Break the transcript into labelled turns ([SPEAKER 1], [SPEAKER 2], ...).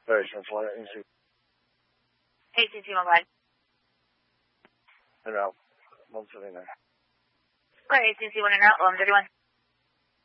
[SPEAKER 1] 1
[SPEAKER 2] AT&T Mobile.
[SPEAKER 1] En route. 179.
[SPEAKER 2] Go ahead, AT&T 1 en route, 1131.